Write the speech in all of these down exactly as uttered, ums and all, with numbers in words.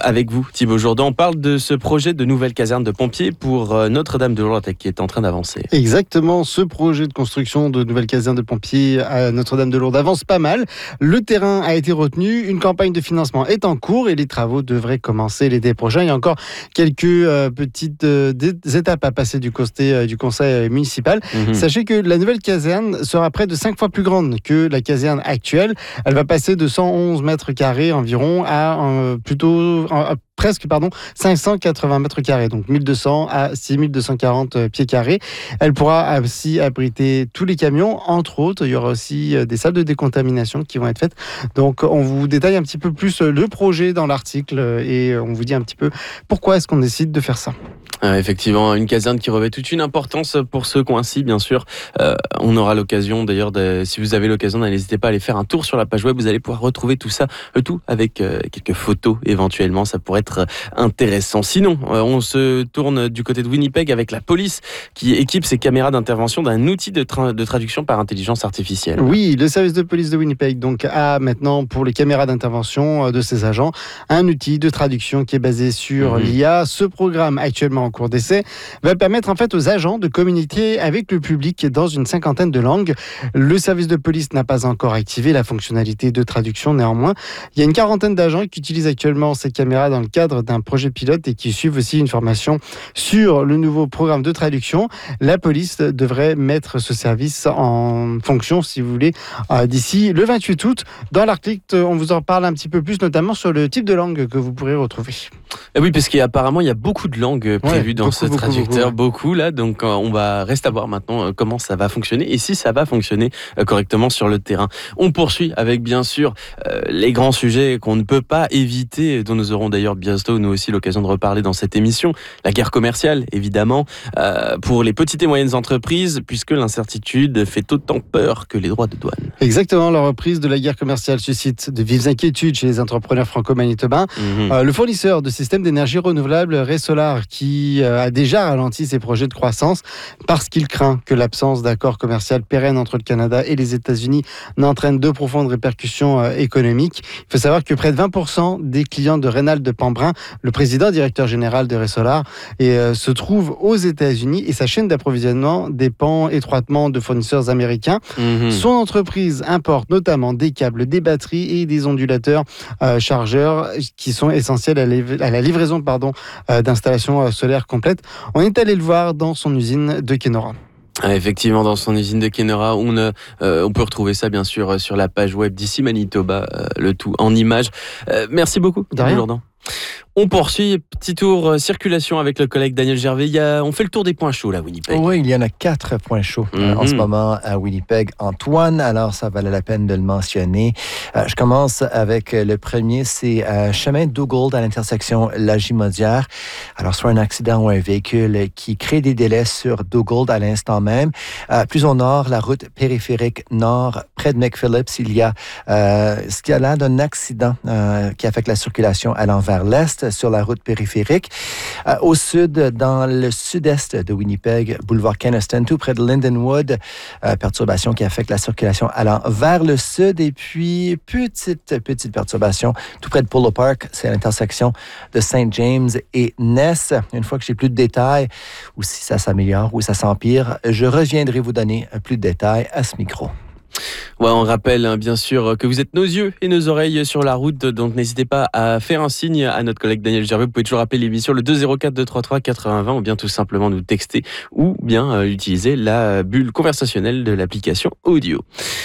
avec vous, Thibaut Jourdan. On parle de ce projet de nouvelle caserne de pompiers pour Notre-Dame-de-Lourdes qui est en train d'avancer. Exactement, ce projet de construction de nouvelle caserne de pompiers à Notre-Dame-de-Lourdes avance pas mal. Le terrain a été retenu, une campagne de financement est en cours et les travaux devraient commencer l'été prochain. Il y a encore quelques euh, petites euh, étapes à passer du côté euh, du conseil municipal. Mmh. Sachez que la nouvelle caserne sera près de cinq fois plus grande que la caserne actuelle. Elle va passer de cent onze mètres carrés environ à euh, plutôt à presque pardon, cinq cent quatre-vingts mètres carrés, donc mille deux cents à six mille deux cent quarante pieds carrés. Elle pourra aussi abriter tous les camions, entre autres. Il y aura aussi des salles de décontamination qui vont être faites. Donc, on vous détaille un petit peu plus le projet dans l'article et on vous dit un petit peu pourquoi est-ce qu'on décide de faire ça. Euh, effectivement, une caserne qui revêt toute une importance pour ce coin-ci, bien sûr. Euh, on aura l'occasion, d'ailleurs, de, si vous avez l'occasion, n'hésitez pas à aller faire un tour sur la page web. Vous allez pouvoir retrouver tout ça, le tout avec euh, quelques photos éventuellement. Ça pourrait être intéressant. Sinon, euh, on se tourne du côté de Winnipeg avec la police qui équipe ses caméras d'intervention d'un outil de, tra- de traduction par intelligence artificielle. Oui, le service de police de Winnipeg donc a maintenant pour les caméras d'intervention de ses agents un outil de traduction qui est basé sur mmh. l'I A. Ce programme actuellement en cours d'essai va permettre en fait aux agents de communiquer avec le public dans une cinquantaine de langues. Le service de police n'a pas encore activé la fonctionnalité de traduction néanmoins. Il y a une quarantaine d'agents qui utilisent actuellement ces caméras dans le cadre d'un projet pilote et qui suivent aussi une formation sur le nouveau programme de traduction. La police devrait mettre ce service en fonction, si vous voulez, d'ici le vingt-huit août. Dans l'article, on vous en parle un petit peu plus, notamment sur le type de langue que vous pourrez retrouver. Et oui, parce qu'apparemment, il y a beaucoup de langues prévues ouais, dans beaucoup, ce beaucoup, traducteur, beaucoup, beaucoup là. Donc, on va rester à voir maintenant comment ça va fonctionner et si ça va fonctionner correctement sur le terrain. On poursuit avec, bien sûr, euh, les grands sujets qu'on ne peut pas éviter, dont nous aurons d'ailleurs bientôt, nous aussi, l'occasion de reparler dans cette émission. La guerre commerciale, évidemment, euh, pour les petites et moyennes entreprises, puisque l'incertitude fait autant peur que les droits de douane. Exactement, la reprise de la guerre commerciale suscite de vives inquiétudes chez les entrepreneurs franco-manitobains. Mmh. Euh, le fournisseur de système d'énergie renouvelable Resolar qui euh, a déjà ralenti ses projets de croissance parce qu'il craint que l'absence d'accord commercial pérenne entre le Canada et les États-Unis n'entraîne de profondes répercussions euh, économiques. Il faut savoir que près de vingt pour cent des clients de Reynald Pambrin, le président directeur général de Resolar, et, euh, se trouvent aux États-Unis et sa chaîne d'approvisionnement dépend étroitement de fournisseurs américains. Mmh. Son entreprise importe notamment des câbles, des batteries et des ondulateurs euh, chargeurs qui sont essentiels à, l'év- à la livraison pardon, euh, d'installations solaires complètes. On est allé le voir dans son usine de Kenora. Effectivement, dans son usine de Kenora, on, euh, on peut retrouver ça bien sûr sur la page web d'ici Manitoba, euh, le tout en images. Euh, merci beaucoup, Jourdan. On poursuit, petit tour euh, circulation avec le collègue Daniel Gervais. Il y a, on fait le tour des points chauds là, Winnipeg. Oui, il y en a quatre points chauds mm-hmm. euh, en ce moment à Winnipeg. Antoine, alors ça valait la peine de le mentionner. Euh, je commence avec le premier, c'est euh, chemin Dougald à l'intersection Lagimodière. Alors soit un accident ou un véhicule qui crée des délais sur Dougald à l'instant même. Euh, plus au nord, la route périphérique nord, près de McPhillips, il y a euh, ce qu'il y a là d'un accident euh, qui affecte la circulation allant vers l'est sur la route périphérique. Euh, au sud, dans le sud-est de Winnipeg, boulevard Kenaston, tout près de Lindenwood, euh, perturbation qui affecte la circulation allant vers le sud. Et puis, petite, petite perturbation tout près de Polo Park, c'est à l'intersection de Saint James et Ness. Une fois que j'ai plus de détails, ou si ça s'améliore ou ça s'empire, je reviendrai vous donner plus de détails à ce micro. Ouais, on rappelle hein, bien sûr que vous êtes nos yeux et nos oreilles sur la route, donc n'hésitez pas à faire un signe à notre collègue Daniel Gervais. Vous pouvez toujours appeler l'émission le deux zéro quatre deux trois trois quatre-vingts vingt ou bien tout simplement nous texter ou bien euh, utiliser la bulle conversationnelle de l'application audio.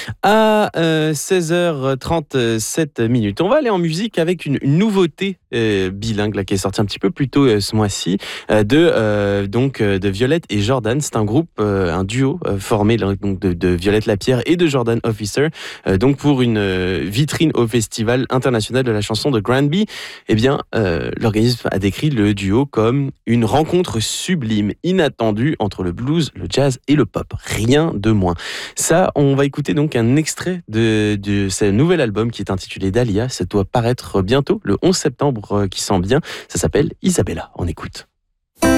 À euh, seize heures trente-sept minutes, on va aller en musique avec une, une nouveauté euh, bilingue là, qui est sortie un petit peu plus tôt euh, ce mois-ci euh, de, euh, donc, euh, de Violette et Jordan. C'est un groupe, euh, un duo euh, formé donc, de, de Violette Lapierre et de Jordan Officer, euh, donc pour une euh, vitrine au Festival international de la chanson de Granby. Eh bien, euh, l'organisme a décrit le duo comme une rencontre sublime, inattendue entre le blues, le jazz et le pop. Rien de moins. Ça, on va écouter donc un extrait de, de ce nouvel album qui est intitulé Dahlia. Ça doit paraître bientôt, le onze septembre, euh, qui sent bien. Ça s'appelle Isabella. On écoute.